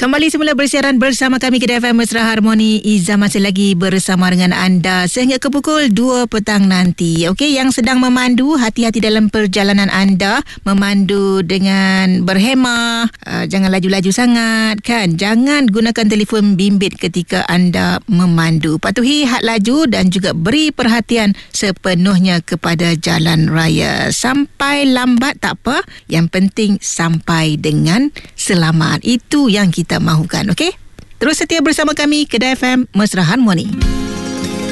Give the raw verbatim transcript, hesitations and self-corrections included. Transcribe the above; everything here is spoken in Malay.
Kembali semula bersiaran bersama kami Kedai F M Mesra Harmoni. Izzah masih lagi bersama dengan anda sehingga ke pukul dua petang nanti. Okey, yang sedang memandu, hati-hati dalam perjalanan anda. Memandu dengan berhemah, uh, jangan laju-laju sangat kan. Jangan gunakan telefon bimbit ketika anda memandu. Patuhi had laju dan juga beri perhatian sepenuhnya kepada jalan raya. Sampai lambat tak apa, yang penting sampai dengan selamat. Itu yang kita mahukan, okey? Terus setia bersama kami Kedai F M Mesra Harmoni.